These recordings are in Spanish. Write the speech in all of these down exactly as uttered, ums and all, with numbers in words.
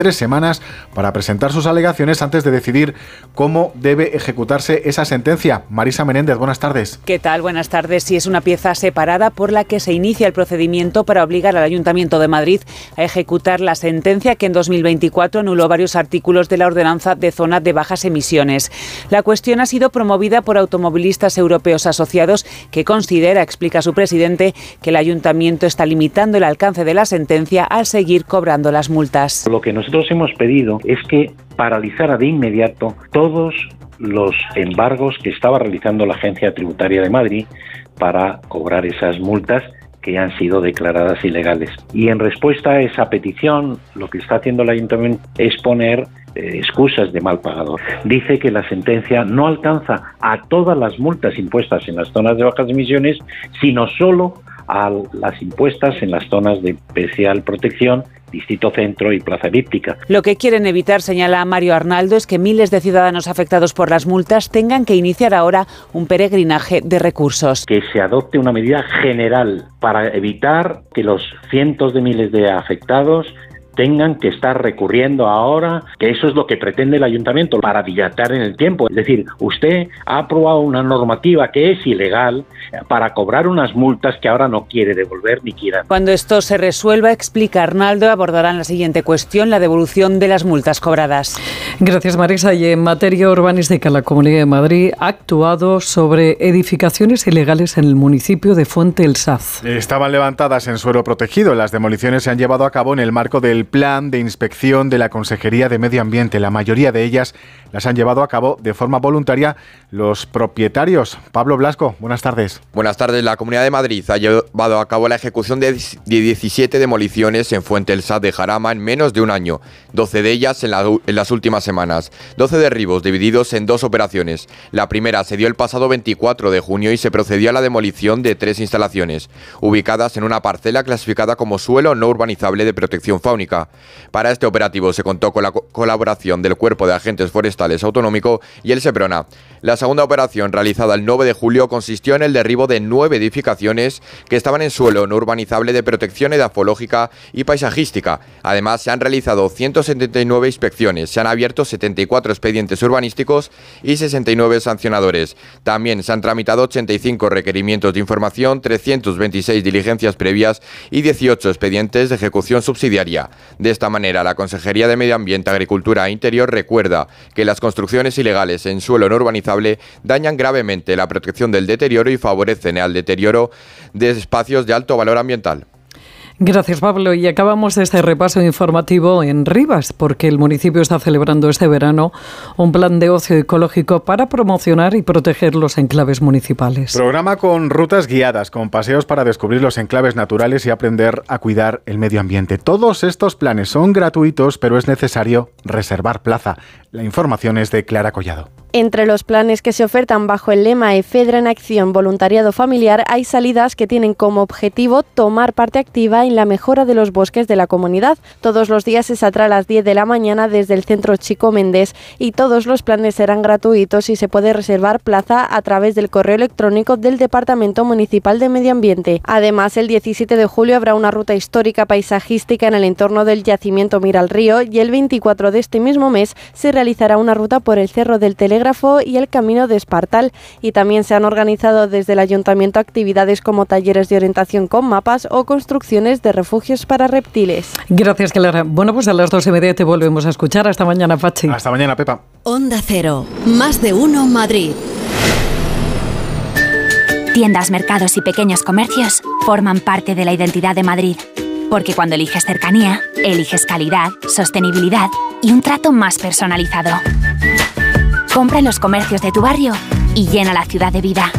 tres semanas para presentar sus alegaciones antes de decidir cómo debe ejecutarse esa sentencia. Marisa Menéndez, buenas tardes. ¿Qué tal? Buenas tardes. Sí, es una pieza separada por la que se inicia el procedimiento para obligar al Ayuntamiento de Madrid a ejecutar la sentencia que en dos mil veinticuatro anuló varios artículos de la ordenanza de zona de bajas emisiones. La cuestión ha sido promovida por automovilistas europeos asociados que considera, explica su presidente, que el Ayuntamiento está limitando el alcance de la sentencia al seguir cobrando las multas. Lo que nosotros hemos pedido es que paralizara de inmediato todos los embargos que estaba realizando la Agencia Tributaria de Madrid para cobrar esas multas que han sido declaradas ilegales. Y en respuesta a esa petición, lo que está haciendo el Ayuntamiento es poner eh, excusas de mal pagador. Dice que la sentencia no alcanza a todas las multas impuestas en las zonas de bajas emisiones, sino solo a las impuestas en las zonas de especial protección, Distrito Centro y Plaza Elíptica. Lo que quieren evitar, señala Mario Arnaldo, es que miles de ciudadanos afectados por las multas tengan que iniciar ahora un peregrinaje de recursos. Que se adopte una medida general para evitar que los cientos de miles de afectados tengan que estar recurriendo ahora, que eso es lo que pretende el Ayuntamiento, para dilatar en el tiempo. Es decir, usted ha aprobado una normativa que es ilegal para cobrar unas multas que ahora no quiere devolver ni quiera. Cuando esto se resuelva, explica Arnaldo, abordarán la siguiente cuestión, la devolución de las multas cobradas. Gracias, Marisa. Y en materia urbanística, la Comunidad de Madrid ha actuado sobre edificaciones ilegales en el municipio de Fuente el Saz. Estaban levantadas en suelo protegido. Las demoliciones se han llevado a cabo en el marco del plan de inspección de la Consejería de Medio Ambiente. La mayoría de ellas las han llevado a cabo de forma voluntaria los propietarios. Pablo Blasco, buenas tardes. Buenas tardes. La Comunidad de Madrid ha llevado a cabo la ejecución de diecisiete demoliciones en Fuente el Saz de Jarama en menos de un año, doce de ellas en, la, en las últimas semanas. doce derribos divididos en dos operaciones. La primera se dio el pasado veinticuatro de junio y se procedió a la demolición de tres instalaciones, ubicadas en una parcela clasificada como suelo no urbanizable de protección fáunica. Para este operativo se contó con la co- colaboración del Cuerpo de Agentes Forestales Autonómico y el Seprona. La segunda operación, realizada el nueve de julio, consistió en el derribo de nueve edificaciones que estaban en suelo no urbanizable de protección edafológica y paisajística. Además, se han realizado ciento setenta y nueve inspecciones, se han abierto setenta y cuatro expedientes urbanísticos y sesenta y nueve sancionadores. También se han tramitado ochenta y cinco requerimientos de información, trescientas veintiséis diligencias previas y dieciocho expedientes de ejecución subsidiaria. De esta manera, la Consejería de Medio Ambiente, Agricultura e Interior recuerda que las construcciones ilegales en suelo no urbanizable dañan gravemente la protección del deterioro y favorecen al deterioro de espacios de alto valor ambiental. Gracias, Pablo. Y acabamos este repaso informativo en Rivas, porque el municipio está celebrando este verano un plan de ocio ecológico para promocionar y proteger los enclaves municipales. Programa con rutas guiadas, con paseos para descubrir los enclaves naturales y aprender a cuidar el medio ambiente. Todos estos planes son gratuitos, pero es necesario reservar plaza. La información es de Clara Collado. Entre los planes que se ofertan bajo el lema EFEDRA en Acción Voluntariado Familiar hay salidas que tienen como objetivo tomar parte activa en la mejora de los bosques de la comunidad. Todos los días se saldrá a las diez de la mañana desde el Centro Chico Méndez y todos los planes serán gratuitos y se puede reservar plaza a través del correo electrónico del Departamento Municipal de Medio Ambiente. Además, el diecisiete de julio habrá una ruta histórica paisajística en el entorno del yacimiento Mira al Río y el veinticuatro de este mismo mes se realizará una ruta por el Cerro del Telégrafo y el Camino de Espartal. Y también se han organizado desde el Ayuntamiento actividades como talleres de orientación con mapas o construcciones de refugios para reptiles. Gracias, Clara. Bueno, pues a las dos y media te volvemos a escuchar. Hasta mañana, Pachi. Hasta mañana, Pepa. Onda Cero. Más de uno Madrid. Tiendas, mercados y pequeños comercios forman parte de la identidad de Madrid. Porque cuando eliges cercanía, eliges calidad, sostenibilidad y un trato más personalizado. Compra en los comercios de tu barrio y llena la ciudad de vida.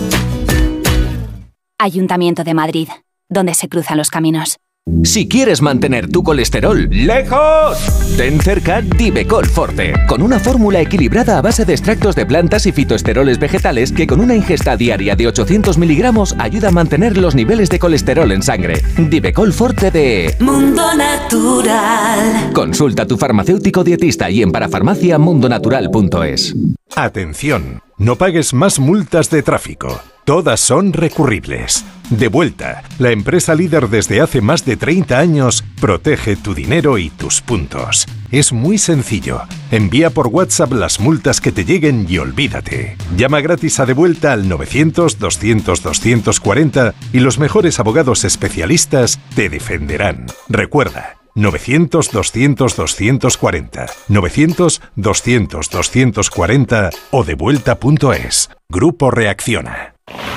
Ayuntamiento de Madrid, donde se cruzan los caminos. Si quieres mantener tu colesterol lejos, ten cerca Divecol Forte, con una fórmula equilibrada a base de extractos de plantas y fitoesteroles vegetales que con una ingesta diaria de ochocientos miligramos ayuda a mantener los niveles de colesterol en sangre. Divecol Forte de Mundo Natural. Consulta a tu farmacéutico dietista y en parafarmacia mundonatural punto es. Atención, no pagues más multas de tráfico. Todas son recurribles. Devuelta, la empresa líder desde hace más de treinta años, protege tu dinero y tus puntos. Es muy sencillo. Envía por WhatsApp las multas que te lleguen y olvídate. Llama gratis a Devuelta al novecientos, doscientos, doscientos cuarenta y los mejores abogados especialistas te defenderán. Recuerda, novecientos, doscientos, doscientos cuarenta, novecientos, doscientos, doscientos cuarenta o devuelta punto es. Grupo Reacciona.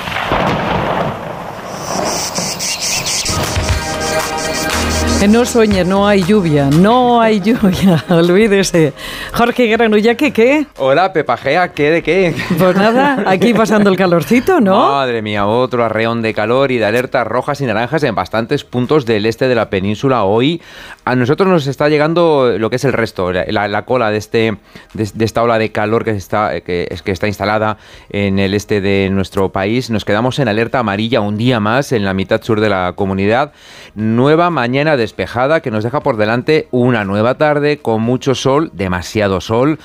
No sueñe, no hay lluvia, no hay lluvia, olvídese. Jorge Granulla, ¿qué qué? Hola, Pepajea, ¿qué de qué? Pues nada, aquí pasando el calorcito, ¿no? Madre mía, otro arreón de calor y de alertas rojas y naranjas en bastantes puntos del este de la península. Hoy a nosotros nos está llegando lo que es el resto, la, la cola de este de, de esta ola de calor que está, que, que está instalada en el este de nuestro país. Nos quedamos en alerta amarilla un día más en la mitad sur de la comunidad. Nueva mañana de despejada que nos deja por delante una nueva tarde con mucho sol, demasiado sol,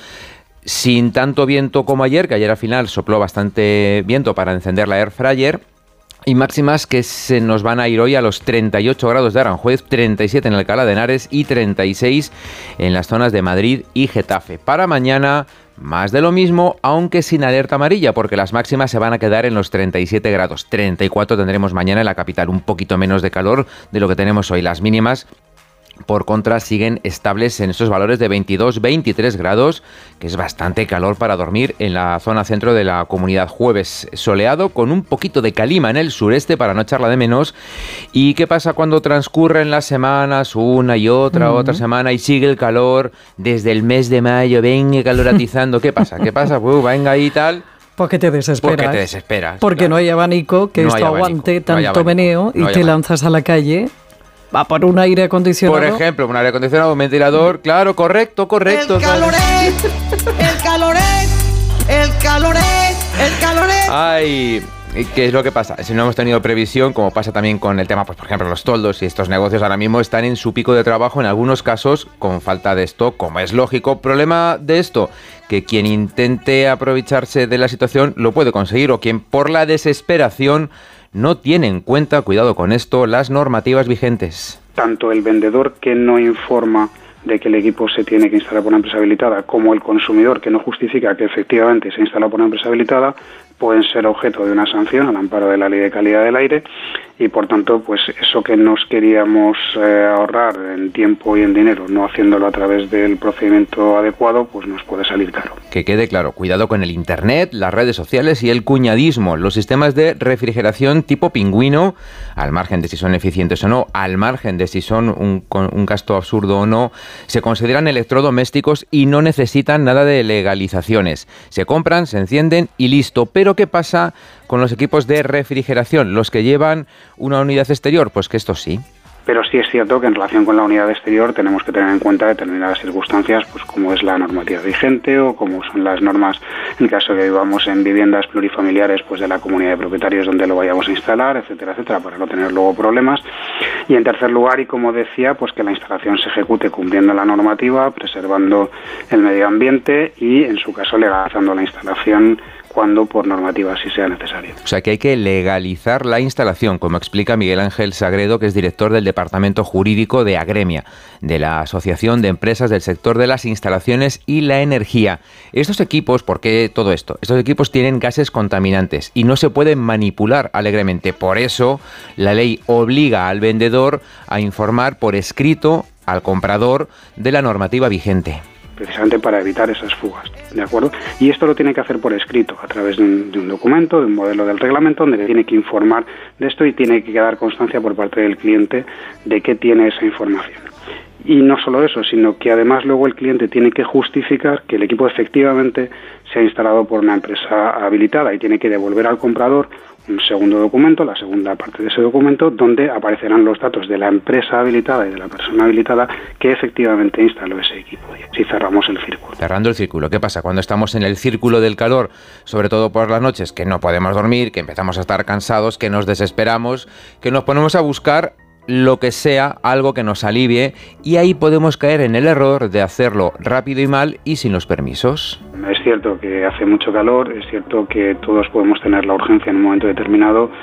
sin tanto viento como ayer, que ayer al final sopló bastante viento para encender la air fryer, y máximas que se nos van a ir hoy a los treinta y ocho grados de Aranjuez, treinta y siete en Alcalá de Henares y treinta y seis en las zonas de Madrid y Getafe. Para mañana, más de lo mismo, aunque sin alerta amarilla, porque las máximas se van a quedar en los treinta y siete grados. treinta y cuatro tendremos mañana en la capital, un poquito menos de calor de lo que tenemos hoy. Las mínimas, por contra, siguen estables en estos valores de veintidós, veintitrés grados, que es bastante calor para dormir en la zona centro de la comunidad. Jueves soleado, con un poquito de calima en el sureste para no echarla de menos. ¿Y qué pasa cuando transcurren las semanas, una y otra, uh-huh. otra semana, y sigue el calor desde el mes de mayo? Venga, caloratizando. ¿Qué pasa? ¿Qué pasa? Pues venga ahí y tal. Porque te desesperas. Porque te desesperas. Porque claro. no hay abanico que no esto abanico, aguante no tanto abanico, meneo y no te abanico. lanzas a la calle. Va por un aire acondicionado. Por ejemplo, un aire acondicionado, un ventilador, claro, correcto, correcto. El caloret, el caloret, el caloret, el caloret. Ay, ¿qué es lo que pasa? Si no hemos tenido previsión, como pasa también con el tema, pues por ejemplo, los toldos, y estos negocios ahora mismo están en su pico de trabajo, en algunos casos con falta de stock, como es lógico. Problema de esto, que quien intente aprovecharse de la situación lo puede conseguir, o quien por la desesperación no tiene en cuenta, cuidado con esto, las normativas vigentes. Tanto el vendedor que no informa de que el equipo se tiene que instalar por una empresa habilitada, como el consumidor que no justifica que efectivamente se instala por una empresa habilitada, pueden ser objeto de una sanción al amparo de la Ley de Calidad del Aire, y por tanto, pues eso que nos queríamos eh, ahorrar en tiempo y en dinero, no haciéndolo a través del procedimiento adecuado, pues nos puede salir caro. Que quede claro, cuidado con el internet, las redes sociales y el cuñadismo. Los sistemas de refrigeración tipo pingüino, al margen de si son eficientes o no, al margen de si son un, un gasto absurdo o no, se consideran electrodomésticos y no necesitan nada de legalizaciones. Se compran, se encienden y listo. Pero ¿qué pasa con los equipos de refrigeración? Los que llevan una unidad exterior, pues que estos sí. Pero sí es cierto que en relación con la unidad exterior tenemos que tener en cuenta determinadas circunstancias, pues como es la normativa vigente o como son las normas en el caso de que vivamos en viviendas plurifamiliares, pues de la comunidad de propietarios donde lo vayamos a instalar, etcétera, etcétera, para no tener luego problemas. Y en tercer lugar, y como decía, pues que la instalación se ejecute cumpliendo la normativa, preservando el medio ambiente y, en su caso, legalizando la instalación cuando por normativa así sea necesario. O sea que hay que legalizar la instalación, como explica Miguel Ángel Sagredo, que es director del Departamento Jurídico de Agremia, de la Asociación de Empresas del Sector de las Instalaciones y la Energía. Estos equipos, ¿por qué todo esto? Estos equipos tienen gases contaminantes y no se pueden manipular alegremente. Por eso, la ley obliga al vendedor a informar por escrito al comprador de la normativa vigente. Precisamente para evitar esas fugas, ¿de acuerdo? Y esto lo tiene que hacer por escrito, a través de un, de un documento, de un modelo del reglamento, donde tiene que informar de esto y tiene que quedar constancia por parte del cliente de que tiene esa información. Y no solo eso, sino que además luego el cliente tiene que justificar que el equipo efectivamente se ha instalado por una empresa habilitada y tiene que devolver al comprador un segundo documento, la segunda parte de ese documento, donde aparecerán los datos de la empresa habilitada y de la persona habilitada que efectivamente instaló ese equipo. Si cerramos el círculo. Cerrando el círculo, ¿qué pasa? Cuando estamos en el círculo del calor, sobre todo por las noches, que no podemos dormir, que empezamos a estar cansados, que nos desesperamos, que nos ponemos a buscar lo que sea, algo que nos alivie, y ahí podemos caer en el error de hacerlo rápido y mal y sin los permisos. Es cierto que hace mucho calor, es cierto que todos podemos tener la urgencia en un momento determinado,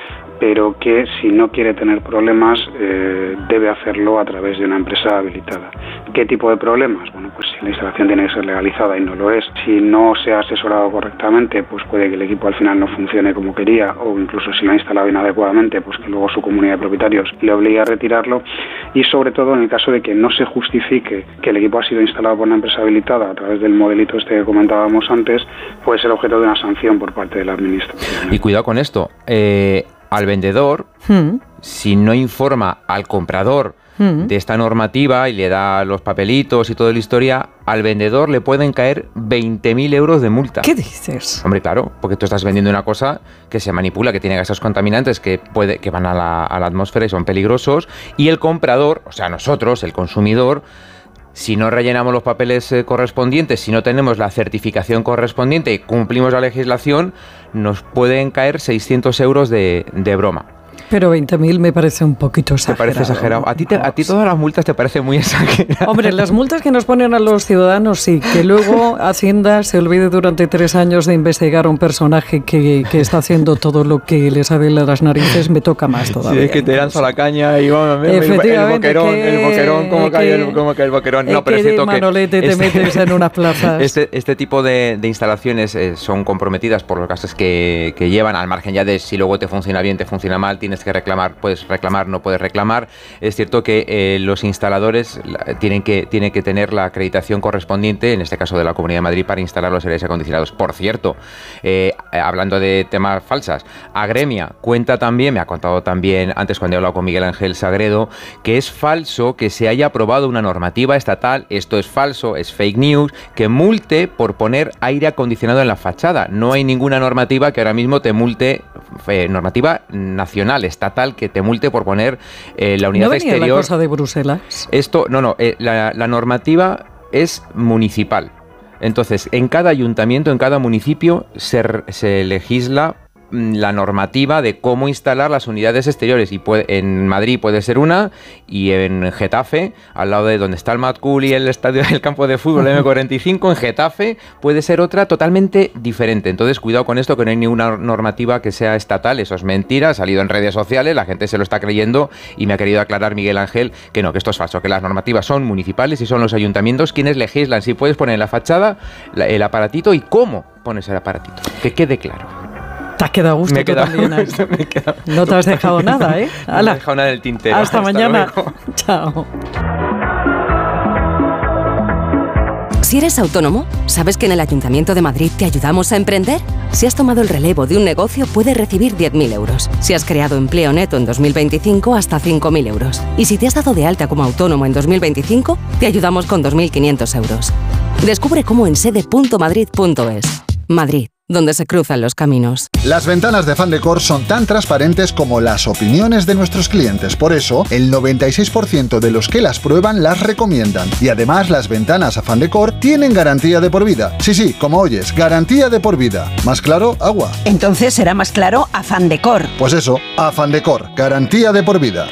pero que si no quiere tener problemas eh, debe hacerlo a través de una empresa habilitada. ¿Qué tipo de problemas? Bueno, pues si la instalación tiene que ser legalizada y no lo es, si no se ha asesorado correctamente, pues puede que el equipo al final no funcione como quería, o incluso si lo ha instalado inadecuadamente, pues que luego su comunidad de propietarios le obligue a retirarlo, y sobre todo en el caso de que no se justifique que el equipo ha sido instalado por una empresa habilitada a través del modelito este que comentábamos antes, puede ser objeto de una sanción por parte de la administración. Y cuidado con esto, eh, al vendedor, hmm. si no informa al comprador hmm. de esta normativa y le da los papelitos y toda la historia, al vendedor le pueden caer veinte mil euros de multa. ¿Qué dices? Hombre, claro, porque tú estás vendiendo una cosa que se manipula, que tiene gases contaminantes que, puede, que van a la, a la atmósfera y son peligrosos, y el comprador, o sea, nosotros, el consumidor, si no rellenamos los papeles eh, correspondientes, si no tenemos la certificación correspondiente y cumplimos la legislación, nos pueden caer seiscientos euros de, de broma. Pero veinte mil me parece un poquito exagerado. ¿Te parece exagerado? ¿A ti, te, a ti todas las multas te parecen muy exageradas? Hombre, las multas que nos ponen a los ciudadanos sí, que luego Hacienda se olvide durante tres años de investigar a un personaje que, que está haciendo todo lo que le sale a las narices, me toca más todavía. Sí, es que te lanza la caña y vamos, el, el boquerón, que, el boquerón, cómo cae el, cómo cae el boquerón. No, pero es cierto que Manolete te este, metes en unas plazas. Este, este tipo de, de instalaciones eh, son comprometidas por los gastos que, que llevan, al margen ya de si luego te funciona bien, te funciona mal, tienes que reclamar, puedes reclamar, no puedes reclamar. Es cierto que eh, los instaladores la, tienen, que, tienen que tener la acreditación correspondiente, en este caso de la Comunidad de Madrid, para instalar los aires acondicionados. Por cierto, eh, hablando de temas falsas, Agremia cuenta también, me ha contado también antes cuando he hablado con Miguel Ángel Sagredo, que es falso que se haya aprobado una normativa estatal, esto es falso, es fake news, que multe por poner aire acondicionado en la fachada. No hay ninguna normativa que ahora mismo te multe, eh, normativa nacional, estatal, que te multe por poner eh, la unidad ¿No venía exterior. la cosa de Bruselas? Esto, no, no, eh, la, la normativa es municipal. Entonces, en cada ayuntamiento, en cada municipio, se, se legisla la normativa de cómo instalar las unidades exteriores, y puede, en Madrid puede ser una, y en Getafe, al lado de donde está el Matcul y el estadio del campo de fútbol eme cuarenta y cinco, en Getafe puede ser otra totalmente diferente. Entonces cuidado con esto, que no hay ninguna normativa que sea estatal. Eso es mentira, ha salido en redes sociales, la gente se lo está creyendo, y me ha querido aclarar Miguel Ángel que no, que esto es falso, que las normativas son municipales y son los ayuntamientos quienes legislan si puedes poner en la fachada la, el aparatito y cómo pones el aparatito, que quede claro. Te has quedado a gusto me tú queda, también. ¿Eh? Me queda, no te has dejado nada, ¿eh? No me he dejado nada del tintero. Hasta, Hasta mañana. Luego. Chao. Si eres autónomo, ¿sabes que en el Ayuntamiento de Madrid te ayudamos a emprender? Si has tomado el relevo de un negocio, puedes recibir diez mil euros. Si has creado empleo neto en dos mil veinticinco, hasta cinco mil euros. Y si te has dado de alta como autónomo en dos mil veinticinco, te ayudamos con dos mil quinientos euros. Descubre cómo en sede punto madrid punto es. Madrid, donde se cruzan los caminos. Las ventanas de Fandecor son tan transparentes como las opiniones de nuestros clientes. Por eso, el noventa y seis por ciento de los que las prueban las recomiendan. Y además, las ventanas Fandecor tienen garantía de por vida. Sí, sí, como oyes, garantía de por vida. ¿Más claro? Agua. Entonces será más claro Fandecor. Pues eso, Fandecor, garantía de por vida.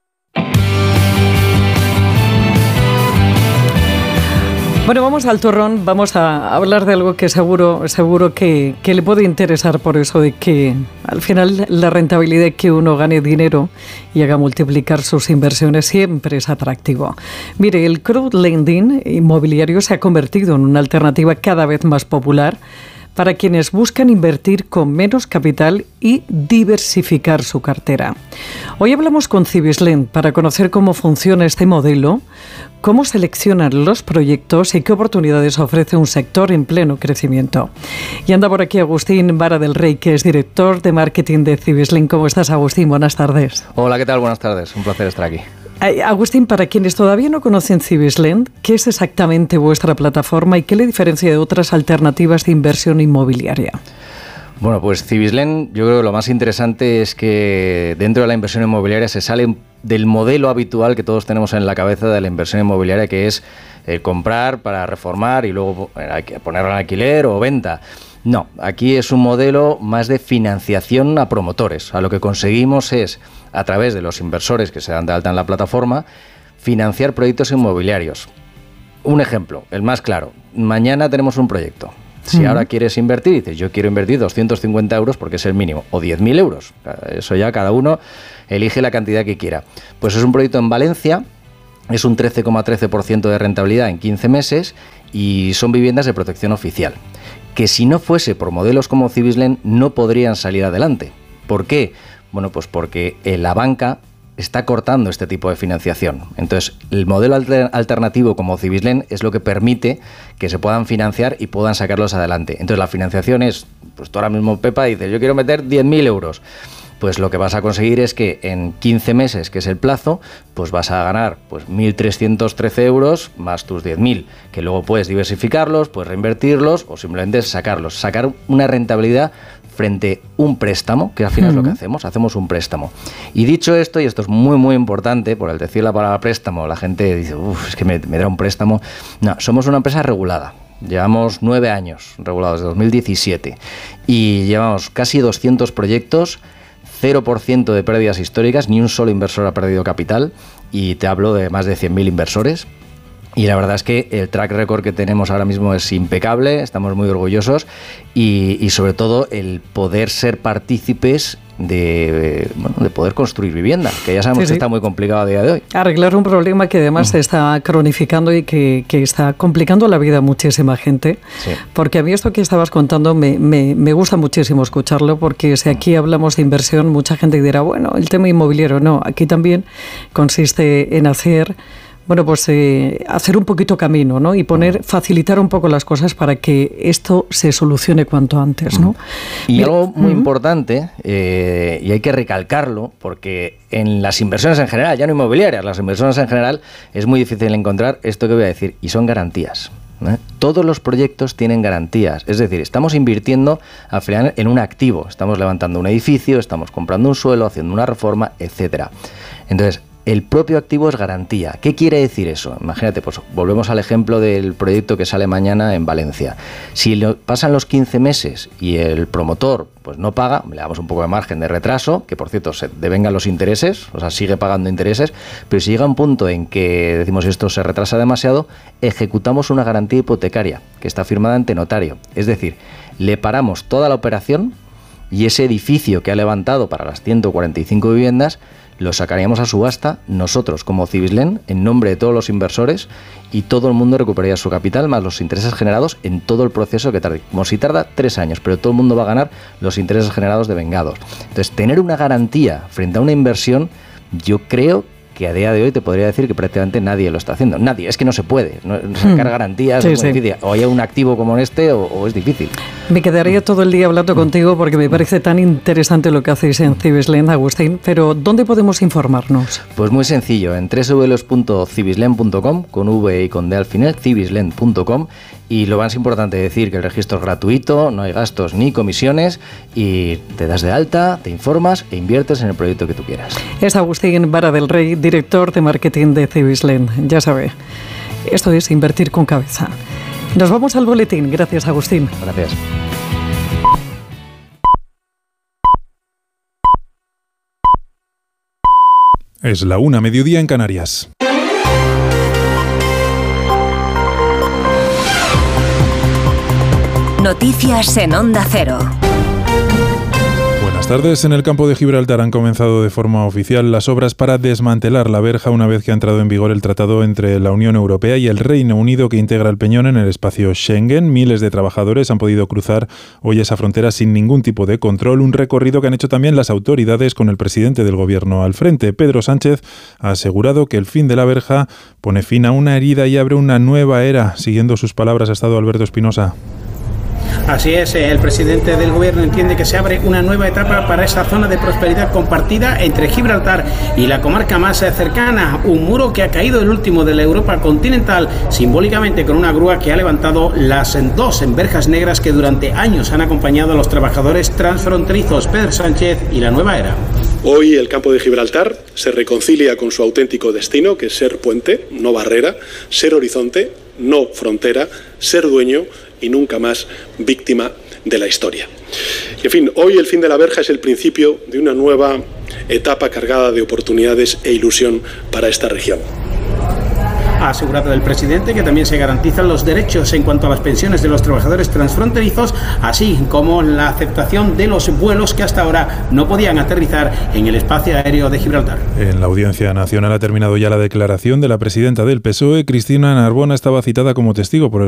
Bueno, vamos al turrón, vamos a hablar de algo que seguro, seguro que, que le puede interesar, por eso de que al final la rentabilidad que uno gane dinero y haga multiplicar sus inversiones siempre es atractivo. Mire, el crowdlending inmobiliario se ha convertido en una alternativa cada vez más popular para quienes buscan invertir con menos capital y diversificar su cartera. Hoy hablamos con Cibislend para conocer cómo funciona este modelo, cómo seleccionan los proyectos y qué oportunidades ofrece un sector en pleno crecimiento. Y anda por aquí Agustín Vara del Rey, que es director de marketing de Cibislend. ¿Cómo estás, Agustín? Buenas tardes. Hola, ¿qué tal? Buenas tardes. Un placer estar aquí. Agustín, para quienes todavía no conocen Cibislend, ¿qué es exactamente vuestra plataforma y qué le diferencia de otras alternativas de inversión inmobiliaria? Bueno, pues Cibislend, yo creo que lo más interesante es que dentro de la inversión inmobiliaria se sale del modelo habitual que todos tenemos en la cabeza de la inversión inmobiliaria, que es el comprar para reformar y luego ponerlo en alquiler o venta. No, aquí es un modelo más de financiación a promotores. A lo que conseguimos es, a través de los inversores que se dan de alta en la plataforma, financiar proyectos inmobiliarios. Un ejemplo, el más claro. Mañana tenemos un proyecto. Si uh-huh. ahora quieres invertir, dices, yo quiero invertir doscientos cincuenta euros porque es el mínimo, o diez mil euros, eso ya cada uno elige la cantidad que quiera. Pues es un proyecto en Valencia, es un trece coma trece por ciento de rentabilidad en quince meses y son viviendas de protección oficial, que si no fuese por modelos como Cibislen no podrían salir adelante. ¿Por qué? Bueno, pues porque la banca está cortando este tipo de financiación. Entonces, el modelo alter- alternativo como Cibislen es lo que permite que se puedan financiar y puedan sacarlos adelante. Entonces, la financiación es, pues tú ahora mismo, Pepa, dices, yo quiero meter diez mil euros. Pues lo que vas a conseguir es que en quince meses, que es el plazo, pues vas a ganar pues mil trescientos trece euros más tus diez mil, que luego puedes diversificarlos, puedes reinvertirlos o simplemente sacarlos. Sacar una rentabilidad frente a un préstamo, que al final uh-huh. es lo que hacemos, hacemos un préstamo. Y dicho esto, y esto es muy muy importante, por el decir la palabra préstamo, la gente dice, uff, es que me, me da un préstamo. No, somos una empresa regulada. Llevamos nueve años regulados, desde dos mil diecisiete, y llevamos casi doscientos proyectos, cero por ciento de pérdidas históricas, ni un solo inversor ha perdido capital, y te hablo de más de cien mil inversores. Y la verdad es que el track record que tenemos ahora mismo es impecable, estamos muy orgullosos y, y sobre todo el poder ser partícipes de, bueno, de poder construir vivienda, que ya sabemos sí, que sí. está muy complicado a día de hoy. Arreglar un problema que además uh-huh. se está cronificando y que, que está complicando la vida a muchísima gente, sí. porque a mí esto que estabas contando me, me, me gusta muchísimo escucharlo, porque si aquí hablamos de inversión, mucha gente dirá, bueno, el tema inmobiliario, no, aquí también consiste en hacer... Bueno, pues eh, hacer un poquito camino, ¿no? Y poner, facilitar un poco las cosas para que esto se solucione cuanto antes, ¿no? Y Mira, algo muy uh-huh. importante, eh, y hay que recalcarlo, porque en las inversiones en general, ya no inmobiliarias, las inversiones en general, es muy difícil encontrar esto que voy a decir, y son garantías. ¿eh? Todos los proyectos tienen garantías, es decir, estamos invirtiendo al final en un activo, estamos levantando un edificio, estamos comprando un suelo, haciendo una reforma, etcétera. Entonces, el propio activo es garantía. ¿Qué quiere decir eso? Imagínate, pues volvemos al ejemplo del proyecto que sale mañana en Valencia. Si lo, pasan los quince meses y el promotor pues no paga, le damos un poco de margen de retraso, que por cierto se devengan los intereses, o sea, sigue pagando intereses, pero si llega un punto en que decimos esto se retrasa demasiado, ejecutamos una garantía hipotecaria que está firmada ante notario. Es decir, le paramos toda la operación y ese edificio que ha levantado para las ciento cuarenta y cinco viviendas lo sacaríamos a subasta nosotros como Cibislen en nombre de todos los inversores y todo el mundo recuperaría su capital más los intereses generados en todo el proceso que tarde. Como si tarda tres años, pero todo el mundo va a ganar los intereses generados de vengados. Entonces, tener una garantía frente a una inversión, yo creo que a día de hoy te podría decir que prácticamente nadie lo está haciendo. Nadie, es que no se puede. No, sacar hmm. garantías sí, es muy sí. difícil. O hay un activo como este o, o es difícil. Me quedaría todo el día hablando contigo porque me parece tan interesante lo que hacéis en Cibislen, Agustín. Pero, ¿dónde podemos informarnos? Pues muy sencillo, en doble u doble u doble u punto cibislen punto com, con V y con D al final, cibislen punto com. Y lo más importante es decir que el registro es gratuito, no hay gastos ni comisiones y te das de alta, te informas e inviertes en el proyecto que tú quieras. Es Agustín Vara del Rey, director de marketing de Cibislen. Ya sabe, esto es invertir con cabeza. Nos vamos al boletín. Gracias, Agustín. Gracias. Es la una, mediodía en Canarias. Noticias en Onda Cero. Buenas tardes. En el campo de Gibraltar han comenzado de forma oficial las obras para desmantelar la verja una vez que ha entrado en vigor el tratado entre la Unión Europea y el Reino Unido que integra el Peñón en el espacio Schengen. Miles de trabajadores han podido cruzar hoy esa frontera sin ningún tipo de control, un recorrido que han hecho también las autoridades con el presidente del gobierno al frente. Pedro Sánchez ha asegurado que el fin de la verja pone fin a una herida y abre una nueva era. Siguiendo sus palabras ha estado Alberto Espinosa. Así es, el presidente del gobierno entiende que se abre una nueva etapa para esa zona de prosperidad compartida entre Gibraltar y la comarca más cercana, un muro que ha caído el último de la Europa continental, simbólicamente con una grúa que ha levantado las dos verjas negras que durante años han acompañado a los trabajadores transfronterizos. Pedro Sánchez y la nueva era. Hoy el campo de Gibraltar se reconcilia con su auténtico destino, que es ser puente, no barrera, ser horizonte, no frontera, ser dueño y nunca más víctima de la historia. Y en fin, hoy el fin de la verja es el principio de una nueva etapa cargada de oportunidades e ilusión para esta región. Ha asegurado el presidente que también se garantizan los derechos en cuanto a las pensiones de los trabajadores transfronterizos, así como la aceptación de los vuelos que hasta ahora no podían aterrizar en el espacio aéreo de Gibraltar. En la Audiencia Nacional ha terminado ya la declaración de la presidenta del P S O E. Cristina Narbona estaba citada como testigo por el